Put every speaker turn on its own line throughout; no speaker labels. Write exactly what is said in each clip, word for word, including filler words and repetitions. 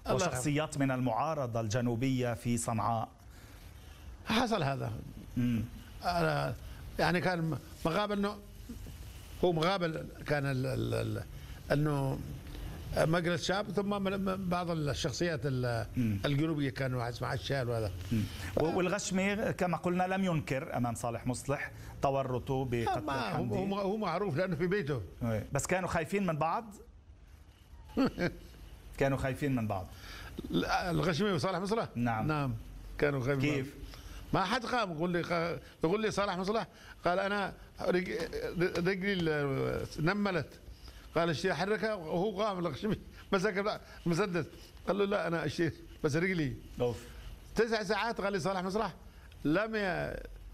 وشخصيات من المعارضة الجنوبية في صنعاء.
حصل هذا.
امم
يعني كان مقابل انه هو مقابل كان ال ال انه مجلس شعب، ثم بعض الشخصيات الجنوبيه كانوا مع الشال وهذا.
والغشمي كما قلنا لم ينكر امام صالح مصلح تورطه بقتل حمدي.
هو هو معروف لانه في بيته.
بس كانوا خايفين من بعض. كانوا خايفين من بعض.
الغشمي وصالح مصلح؟
نعم
نعم كانوا خايفين.
كيف؟
ما حد قام يقول لي يقول لي صالح مصلح قال انا رجلي نملت، قال اشتري حركها، وهو قام الغشمي مسك مسدس قال له لا انا اشتري بس رجلي.
اوف.
تسع ساعات قال لي صالح مصلح لم ي...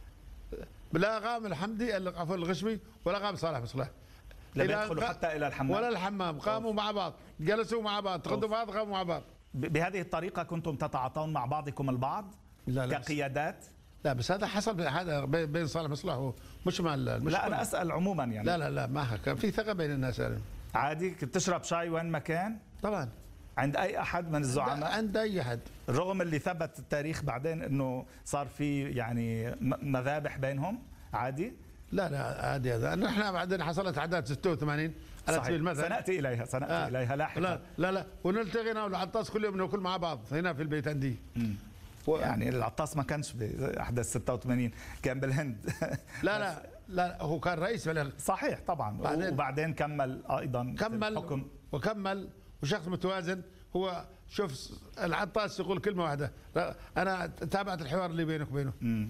لا قام الحمدي عفوا الغشمي ولا قام صالح مصلح.
لم يدخلوا حتى الى الحمام
ولا الحمام، قاموا أوف. مع بعض، جلسوا مع بعض، تقدموا مع بعض، قاموا مع بعض.
بهذه الطريقة كنتم تتعاطون مع بعضكم البعض؟
لا لا
كقيادات؟
لا بس هذا حصل هذا بين صالح مصلح مش مع مش
لا انا اسال عموما يعني.
لا لا لا ما كان في ثقه بين الناس.
عادي كنت تشرب شاي وين ما كان؟
طبعا
عند اي احد من الزعماء؟
عند اي احد، رغم
اللي ثبت التاريخ بعدين انه صار في يعني مذابح بينهم. عادي؟
لا لا عادي هذا. نحن بعدين حصلت اعداد ستة وثمانين على سبيل المثل،
سناتي اليها سناتي آه. اليها لاحقا.
لا لا لا ونلتقي انا والعطاس كل يوم ناكل مع بعض هنا في البيت عندي.
و... يعني العطاس ما كانش باحداث ستة وثمانين، كان بالهند.
لا لا لا هو كان رئيس بلغ.
صحيح طبعا. بعدين وبعدين كمل ايضا
كمل الحكم. وكمل وشخص متوازن. هو شوف العطاس يقول كلمه واحده، انا تابعت الحوار اللي بينك وبينه.
امم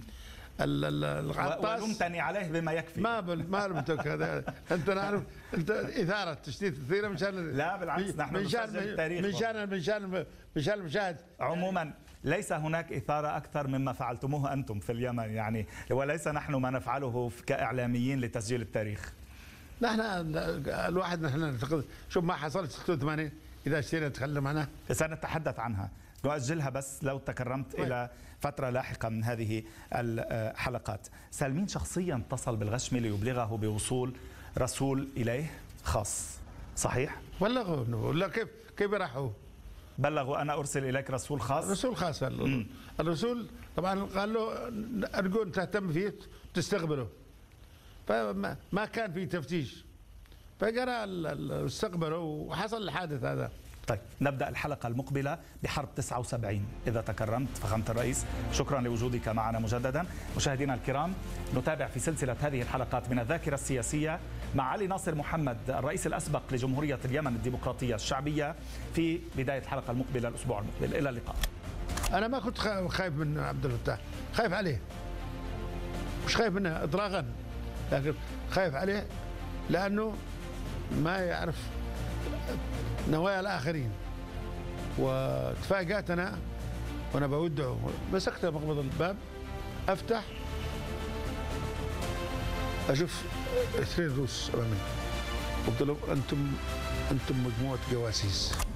العطاس
ولمتني عليه بما يكفي.
ما بل ما لمتك هذا. انت نعرف انت اثاره تشتيت كثيره مشان
لا بالعكس نحن
من شان
التاريخ
من شان من شان من شان المشاهد.
عموما ليس هناك إثارة أكثر مما فعلتموه أنتم في اليمن يعني، وليس نحن ما نفعله كإعلاميين لتسجيل التاريخ.
نحن الواحد نحن نعتقد شوف ما حصلت ستة وثمانين إذا اشتينا نتكلم عنها
سنتحدث عنها، نؤجلها بس لو تكرمت طيب. إلى فترة لاحقة من هذه الحلقات. سالمين شخصيا اتصل بالغشمي ليبلغه بوصول رسول إليه خاص، صحيح؟
بلغوا ولا كيف كيف راحوا؟
بلغوا أنا أرسل إليك رسول خاص.
رسول خاص. الرسول طبعا قال له أرجو أن تهتم فيه تستقبله، فما ما كان في تفتيش، فجرى استقبله وحصل الحادث هذا.
طيب نبدأ الحلقة المقبلة بحرب تسعة وسبعين إذا تكرمت فخامة الرئيس. شكرا لوجودك معنا مجددا. مشاهدينا الكرام، نتابع في سلسلة هذه الحلقات من الذاكرة السياسية مع علي ناصر محمد الرئيس الأسبق لجمهورية اليمن الديمقراطية الشعبية في بداية الحلقة المقبلة الأسبوع المقبل. إلى اللقاء.
أنا ما كنت خايف من عبد الفتاح، خايف عليه، مش خايف منه إطلاقا، لكن خايف عليه لأنه ما يعرف نوايا الآخرين وتفاجأتنا. وأنا بودعه مسكت مقبض الباب أفتح أشوف اثنين روس أمامي، قلت لهم أنتم أنتم مجموعة جواسيس.